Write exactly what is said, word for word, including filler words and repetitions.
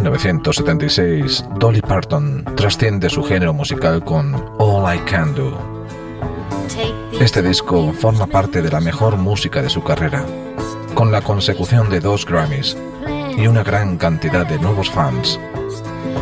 mil novecientos setenta y seis, Dolly Parton trasciende su género musical con All I Can Do. Este disco forma parte de la mejor música de su carrera, con la consecución de dos Grammys y una gran cantidad de nuevos fans